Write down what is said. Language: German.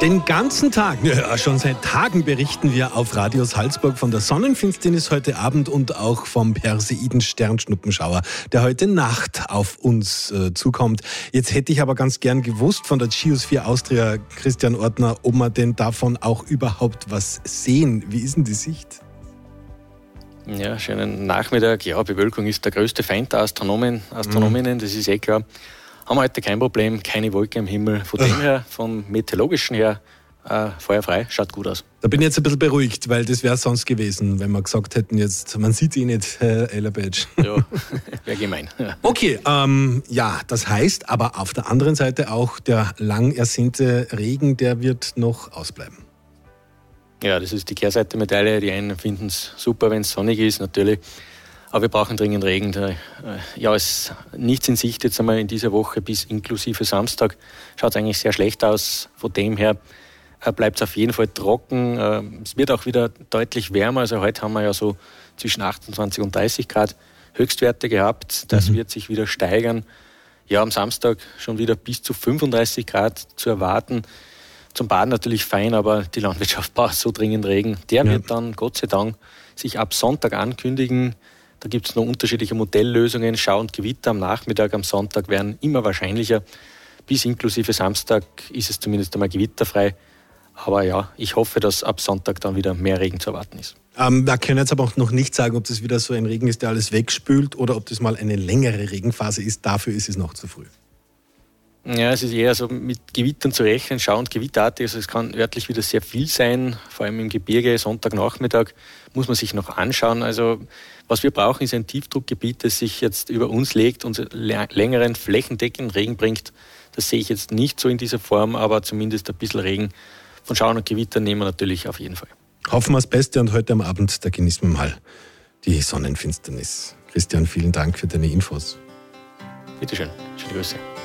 Den ganzen Tag, ja, schon seit Tagen berichten wir auf Radio Salzburg von der Sonnenfinsternis heute Abend und auch vom Perseiden-Sternschnuppenschauer, der heute Nacht auf uns zukommt. Jetzt hätte ich aber ganz gern gewusst von der Geosphere Austria, Christian Ortner, ob wir denn davon auch überhaupt was sehen. Wie ist denn die Sicht? Ja, schönen Nachmittag. Ja, Bewölkung ist der größte Feind der Astronominnen, das ist klar. Haben wir heute kein Problem, keine Wolke am Himmel. Von dem her, vom Meteorologischen her, feuerfrei, schaut gut aus. Da bin ich jetzt ein bisschen beruhigt, weil das wäre sonst gewesen, wenn wir gesagt hätten, jetzt, man sieht ihn nicht, Herr Ellerbatsch. Ja, wäre gemein. Okay, ja, das heißt, aber auf der anderen Seite auch der lang ersehnte Regen, der wird noch ausbleiben. Ja, das ist die Kehrseite der Medaille. Die einen finden es super, wenn es sonnig ist, natürlich. Aber wir brauchen dringend Regen. Ja, es ist nichts in Sicht jetzt einmal in dieser Woche bis inklusive Samstag. Schaut eigentlich sehr schlecht aus. Von dem her bleibt es auf jeden Fall trocken. Es wird auch wieder deutlich wärmer. Also heute haben wir ja so zwischen 28 und 30 Grad Höchstwerte gehabt. Das wird sich wieder steigern. Ja, am Samstag schon wieder bis zu 35 Grad zu erwarten. Zum Baden natürlich fein, aber die Landwirtschaft braucht so dringend Regen. Der wird dann, Gott sei Dank, sich ab Sonntag ankündigen. Da gibt es noch unterschiedliche Modelllösungen. Schau- und Gewitter am Nachmittag, am Sonntag werden immer wahrscheinlicher. Bis inklusive Samstag ist es zumindest einmal gewitterfrei. Aber ja, ich hoffe, dass ab Sonntag dann wieder mehr Regen zu erwarten ist. Wir können jetzt aber auch noch nicht sagen, ob das wieder so ein Regen ist, der alles wegspült, oder ob das mal eine längere Regenphase ist. Dafür ist es noch zu früh. Ja, es ist eher so mit Gewittern zu rechnen, Schau- und gewitterartig. Also es kann örtlich wieder sehr viel sein, vor allem im Gebirge, Sonntagnachmittag muss man sich noch anschauen. Also was wir brauchen, ist ein Tiefdruckgebiet, das sich jetzt über uns legt und längeren flächendeckenden Regen bringt. Das sehe ich jetzt nicht so in dieser Form, aber zumindest ein bisschen Regen von Schauen und Gewittern nehmen wir natürlich auf jeden Fall. Hoffen wir das Beste und heute am Abend, da genießen wir mal die Sonnenfinsternis. Christian, vielen Dank für deine Infos. Bitte schön, schöne Grüße.